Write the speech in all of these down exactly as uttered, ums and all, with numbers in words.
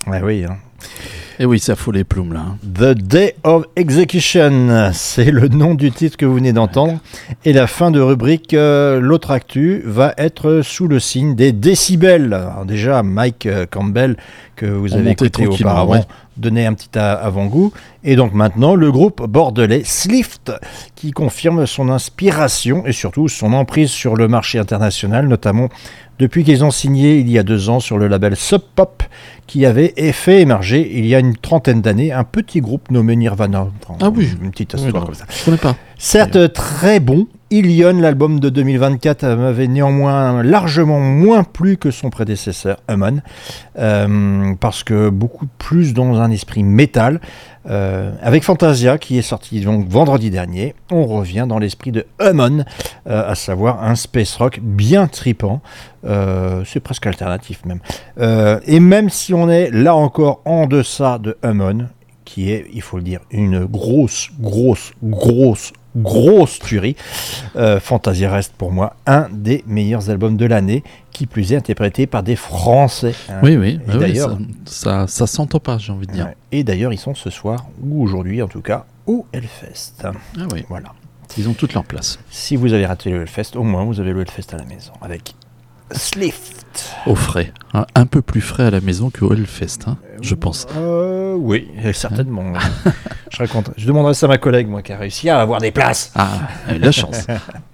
Ouais, oui, hein. Et oui, ça fout les plumes là. The Day of Execution, c'est le nom du titre que vous venez d'entendre. Et la fin de rubrique, euh, l'autre actu, va être sous le signe des décibels. Alors déjà, Mike Campbell, que vous On avez montait écouté tranquillement, auparavant, ouais. donnait un petit a- avant-goût. Et donc maintenant, le groupe bordelais Slift, qui confirme son inspiration et surtout son emprise sur le marché international, notamment depuis qu'ils ont signé il y a deux ans sur le label Sub Pop, qui avait fait émerger il y a une trentaine d'années un petit groupe nommé Nirvana. Enfin, Ah oui. Une petite Oui, histoire non, comme ça. je connais pas. Certes très bon, Ilion, l'album de deux mille vingt-quatre, m'avait néanmoins largement moins plu que son prédécesseur, Human, euh, parce que beaucoup plus dans un esprit métal. Euh, avec Fantasia, qui est sorti donc vendredi dernier, on revient dans l'esprit de Human, euh, à savoir un space rock bien tripant. Euh, c'est presque alternatif même. Euh, et même si on est là encore en deçà de Human, qui est, il faut le dire, une grosse, grosse, grosse, grosse tuerie, euh, Fantasia reste pour moi un des meilleurs albums de l'année, qui plus est interprété par des Français. Hein. Oui, oui, Et bah oui, d'ailleurs, ça, ça, ça s'entend pas, j'ai envie de dire. ouais, et d'ailleurs, ils sont ce soir, ou aujourd'hui en tout cas, au Hellfest. Ah oui, Voilà. ils ont toute leur place. Si vous avez raté le Hellfest, au moins vous avez le Hellfest à la maison, avec Slift. Au frais, hein, un peu plus frais à la maison qu'au Hellfest, hein, je pense. Euh, oui, certainement. je, raconte, je demanderai ça à ma collègue, moi, qui a réussi à avoir des places. Ah, la chance.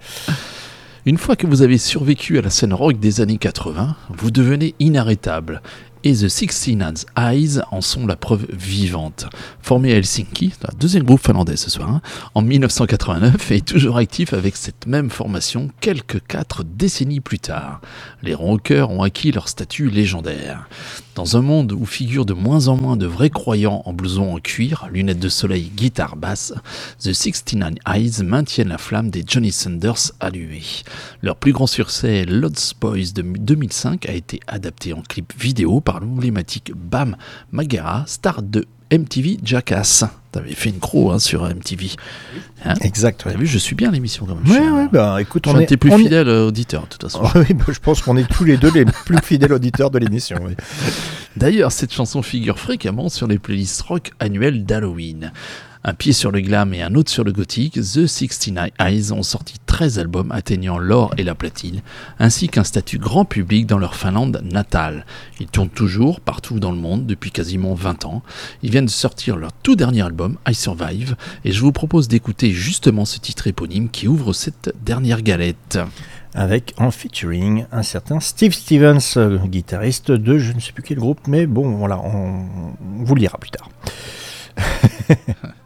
Une fois que vous avez survécu à la scène rock des années quatre-vingts, vous devenez inarrêtable. Et The sixty-nine Eyes en sont la preuve vivante. Formé à Helsinki, un deuxième groupe finlandais ce soir, hein, en dix-neuf cent quatre-vingt-neuf, et toujours actif avec cette même formation quelques quatre décennies plus tard. Les rockers ont acquis leur statut légendaire. Dans un monde où figurent de moins en moins de vrais croyants en blouson en cuir, lunettes de soleil, guitare basse, The sixty-nine Eyes maintiennent la flamme des Johnny Sanders allumée. Leur plus grand succès, Lost Boys de deux mille cinq, a été adapté en clip vidéo par l'emblématique Bam Margera, star de M T V Jackass. T'avais fait une croc hein, sur M T V. Hein Exact. Ouais. T'as vu, je suis bien à l'émission quand même. Ouais, je suis, ouais, euh, bah écoute, je on suis un est de tes plus on est- fidèles euh, auditeurs, de toute façon. Oh, oui, bah, je pense qu'on est tous les deux les plus fidèles auditeurs de l'émission. Oui. D'ailleurs, cette chanson figure fréquemment sur les playlists rock annuelles d'Halloween. Un pied sur le glam et un autre sur le gothique, The sixty-nine Eyes ont sorti treize albums atteignant l'or et la platine, ainsi qu'un statut grand public dans leur Finlande natale. Ils tournent toujours partout dans le monde depuis quasiment vingt ans. Ils viennent de sortir leur tout dernier album, I Survive, et je vous propose d'écouter justement ce titre éponyme qui ouvre cette dernière galette. Avec en featuring un certain Steve Stevens, euh, guitariste de je ne sais plus quel groupe, mais bon, voilà, on, on vous le dira plus tard.